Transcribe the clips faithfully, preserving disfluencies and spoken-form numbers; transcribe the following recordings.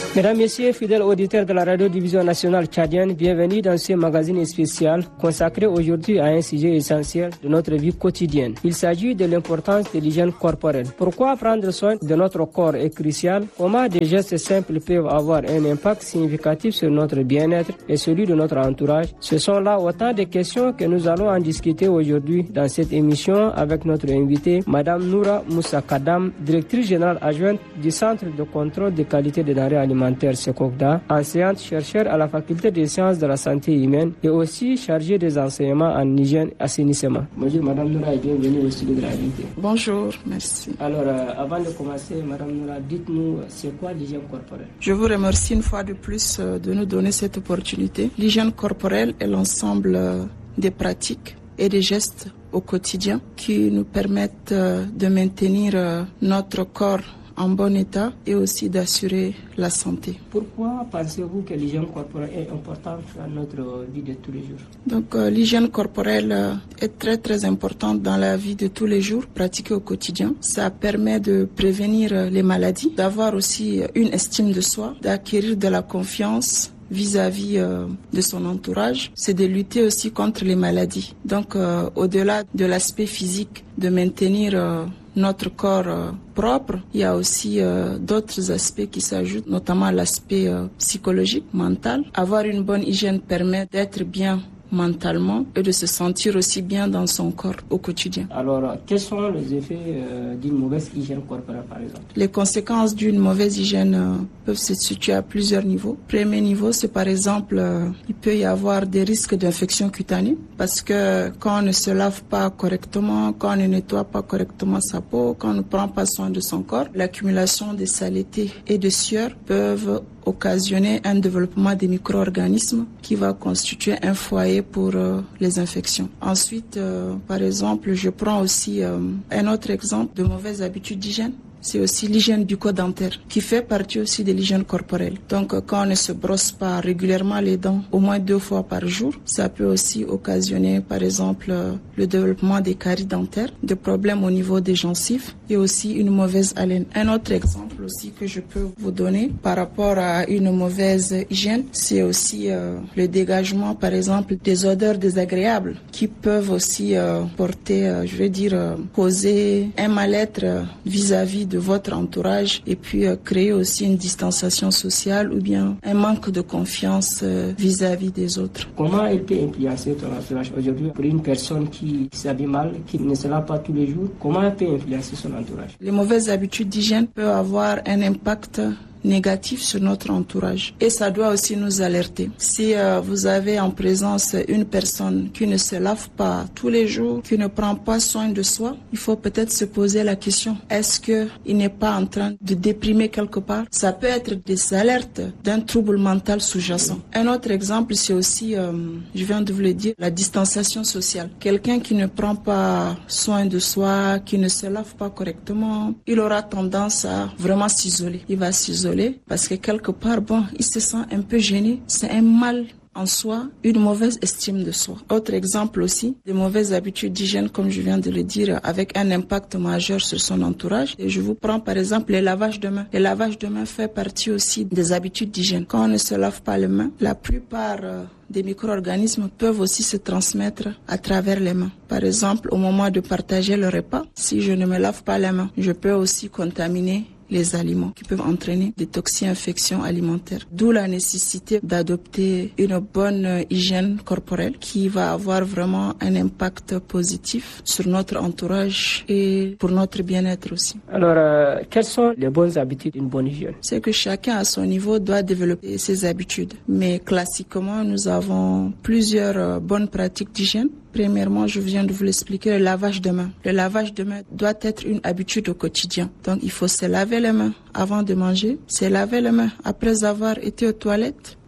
Mesdames, Messieurs, fidèles auditeurs de la radio-division nationale tchadienne, bienvenue dans ce magazine spécial consacré aujourd'hui à un sujet essentiel de notre vie quotidienne. Il s'agit de l'importance de l'hygiène corporelle. Pourquoi prendre soin de notre corps est crucial? Comment des gestes simples peuvent avoir un impact significatif sur notre bien-être et celui de notre entourage? Ce sont là autant de questions que nous allons en discuter aujourd'hui dans cette émission avec notre invitée, Madame Noura Moussa Kadam, directrice générale adjointe du Centre de contrôle de qualité des denrées alimentaires Sekokda, enseignante chercheure à la faculté des sciences de la santé humaine et aussi chargée des enseignements en hygiène et assainissement. Bonjour Madame Noura et bienvenue au studio de la R D T. Bonjour, merci. Alors euh, avant de commencer, Madame Noura, dites-nous c'est quoi l'hygiène corporelle? Je vous remercie une fois de plus euh, de nous donner cette opportunité. L'hygiène corporelle est l'ensemble euh, des pratiques et des gestes au quotidien qui nous permettent euh, de maintenir euh, notre corps en bon état et aussi d'assurer la santé. Pourquoi pensez-vous que l'hygiène corporelle est importante dans notre vie de tous les jours? Donc euh, l'hygiène corporelle euh, est très très importante dans la vie de tous les jours, pratiquée au quotidien. Ça permet de prévenir euh, les maladies, d'avoir aussi une estime de soi, d'acquérir de la confiance vis-à-vis euh, de son entourage, c'est de lutter aussi contre les maladies. Donc euh, au-delà de l'aspect physique, de maintenir euh, notre corps euh, propre, il y a aussi euh, d'autres aspects qui s'ajoutent, notamment l'aspect euh, psychologique, mental. Avoir une bonne hygiène permet d'être bien mentalement et de se sentir aussi bien dans son corps au quotidien. Alors, quels sont les effets euh, d'une mauvaise hygiène corporelle, par exemple? Les conséquences d'une mauvaise hygiène euh, peuvent se situer à plusieurs niveaux. Premier niveau, c'est par exemple, euh, il peut y avoir des risques d'infection cutanée parce que quand on ne se lave pas correctement, quand on ne nettoie pas correctement sa peau, quand on ne prend pas soin de son corps, l'accumulation de saleté et de sueur peuvent occasionner un développement des micro-organismes qui va constituer un foyer pour euh, les infections. Ensuite, euh, par exemple, je prends aussi euh, un autre exemple de mauvaises habitudes d'hygiène. C'est aussi l'hygiène bucco-dentaire qui fait partie aussi de l'hygiène corporelle. Donc quand on ne se brosse pas régulièrement les dents au moins deux fois par jour, ça peut aussi occasionner par exemple le développement des caries dentaires, des problèmes au niveau des gencives et aussi une mauvaise haleine. Un autre exemple aussi que je peux vous donner par rapport à une mauvaise hygiène, c'est aussi euh, le dégagement par exemple des odeurs désagréables qui peuvent aussi euh, porter, euh, je vais dire, euh, causer un mal-être euh, vis-à-vis de votre entourage et puis euh, créer aussi une distanciation sociale ou bien un manque de confiance euh, vis-à-vis des autres. Comment elle peut influencer ton entourage aujourd'hui pour une personne qui s'habille mal, qui ne se lave pas tous les jours? Comment elle peut influencer son entourage? Les mauvaises habitudes d'hygiène peuvent avoir un impact négatif sur notre entourage et ça doit aussi nous alerter. Si euh, vous avez en présence une personne qui ne se lave pas tous les jours, qui ne prend pas soin de soi, il faut peut-être se poser la question, est-ce que il n'est pas en train de déprimer quelque part? Ça peut être des alertes d'un trouble mental sous-jacent. Un autre exemple, c'est aussi, euh, je viens de vous le dire, la distanciation sociale. Quelqu'un qui ne prend pas soin de soi, qui ne se lave pas correctement, il aura tendance à vraiment s'isoler. Il va s'isoler parce que quelque part, bon, il se sent un peu gêné. C'est un mal en soi, une mauvaise estime de soi. Autre exemple aussi, des mauvaises habitudes d'hygiène, comme je viens de le dire, avec un impact majeur sur son entourage. Et je vous prends par exemple les lavages de mains. Le lavage de mains fait partie aussi des habitudes d'hygiène. Quand on ne se lave pas les mains, la plupart euh, des micro-organismes peuvent aussi se transmettre à travers les mains. Par exemple, au moment de partager le repas, si je ne me lave pas les mains, je peux aussi contaminer les aliments qui peuvent entraîner des toxi-infections alimentaires. D'où la nécessité d'adopter une bonne hygiène corporelle qui va avoir vraiment un impact positif sur notre entourage et pour notre bien-être aussi. Alors, euh, quelles sont les bonnes habitudes d'une bonne hygiène? C'est que chacun à son niveau doit développer ses habitudes. Mais classiquement, nous avons plusieurs euh, bonnes pratiques d'hygiène. Premièrement, je viens de vous l'expliquer, le lavage de mains. Le lavage de mains doit être une habitude au quotidien. Donc, il faut se laver les mains avant de manger, se laver les mains après avoir été aux toilettes,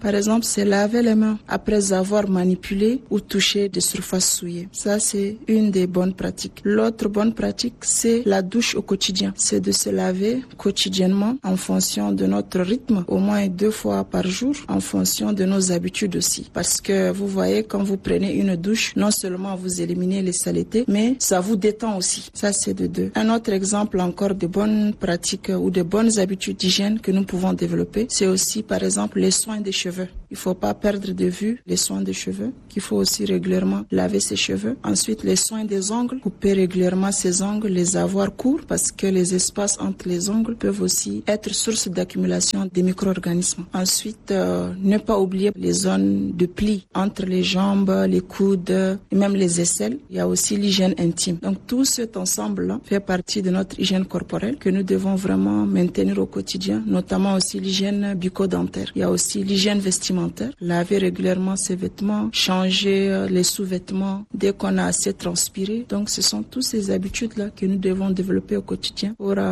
Par exemple, c'est laver les mains après avoir manipulé ou touché des surfaces souillées. Ça, c'est une des bonnes pratiques. L'autre bonne pratique, c'est la douche au quotidien. C'est de se laver quotidiennement en fonction de notre rythme, au moins deux fois par jour, en fonction de nos habitudes aussi. Parce que vous voyez, quand vous prenez une douche, non seulement vous éliminez les saletés, mais ça vous détend aussi. Ça, c'est de deux. Un autre exemple encore de bonnes pratiques ou de bonnes habitudes d'hygiène que nous pouvons développer, c'est aussi, par exemple, les soins des cheveux. Il faut pas perdre de vue les soins des cheveux, qu'il faut aussi régulièrement laver ses cheveux. Ensuite, les soins des ongles, couper régulièrement ses ongles, les avoir courts parce que les espaces entre les ongles peuvent aussi être source d'accumulation des micro-organismes. Ensuite, euh, ne pas oublier les zones de plis entre les jambes, les coudes et même les aisselles. Il y a aussi l'hygiène intime. Donc tout cet ensemble-là fait partie de notre hygiène corporelle que nous devons vraiment maintenir au quotidien, notamment aussi l'hygiène bucco-dentaire. Il y a aussi l'hygiène vestimentaire. Laver régulièrement ses vêtements, changer les sous-vêtements dès qu'on a assez transpiré. Donc, ce sont toutes ces habitudes-là que nous devons développer au quotidien pour